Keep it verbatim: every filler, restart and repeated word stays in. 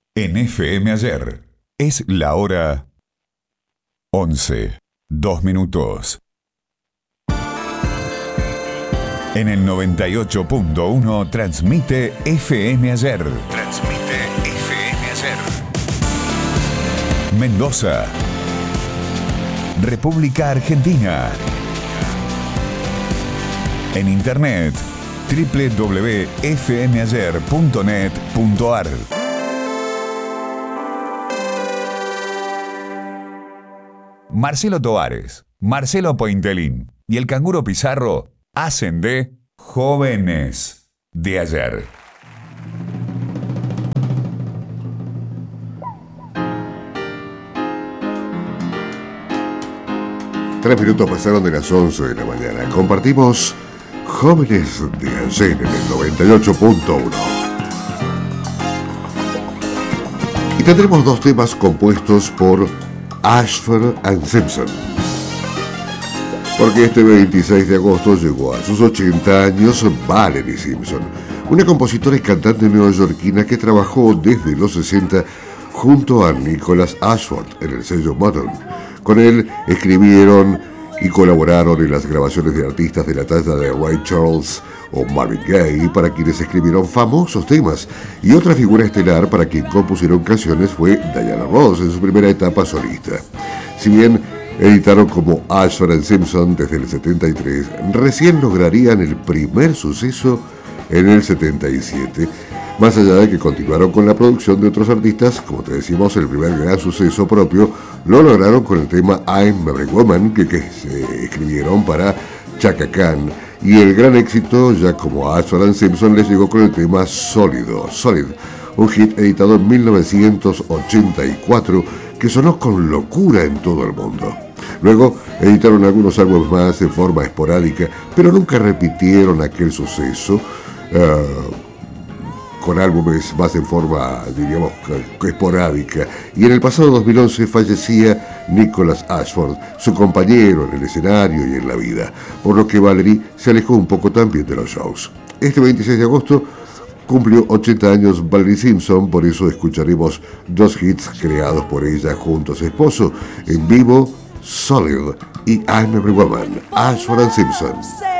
En F M Ayer es la hora once, dos minutos. En el noventa y ocho punto uno transmite F M Ayer. Transmite F M Ayer. Mendoza, República Argentina. En internet, doble u doble u doble u punto f m ayer punto net punto a r. Marcelo Tovares, Marcelo Pointelín y el Canguro Pizarro hacen de Jóvenes de Ayer. Tres minutos pasaron de las once de la mañana. Compartimos Jóvenes de Ayer en el noventa y ocho punto uno. Y tendremos dos temas compuestos por Ashford and Simpson. Porque este veintiséis de agosto llegó a sus ochenta años Valerie Simpson, una compositora y cantante neoyorquina que trabajó desde los sesenta junto a Nicholas Ashford en el sello Motown. Con él escribieron y colaboraron en las grabaciones de artistas de la talla de Ray Charles o Marvin Gaye, para quienes escribieron famosos temas, y otra figura estelar para quien compusieron canciones fue Diana Ross en su primera etapa solista. Si bien editaron como Ashford and Simpson desde el setenta y tres, recién lograrían el primer suceso en el setenta y siete, más allá de que continuaron con la producción de otros artistas. Como te decimos, el primer gran suceso propio lo lograron con el tema I'm Every Woman, que, que se escribieron para Chaka Khan, y el gran éxito, ya como a Ashford and Simpson, les llegó con el tema Sólido, Solid, un hit editado en mil novecientos ochenta y cuatro que sonó con locura en todo el mundo. Luego editaron algunos álbumes más en forma esporádica, pero nunca repitieron aquel suceso, uh, con álbumes más en forma, diríamos, esporádica. Y en el pasado dos mil once fallecía Nicholas Ashford, su compañero en el escenario y en la vida, por lo que Valerie se alejó un poco también de los shows. Este veintiséis de agosto cumplió ochenta años Valerie Simpson, por eso escucharemos dos hits creados por ella junto a su esposo en vivo, Solid y I'm Every Woman, Ashford and Simpson.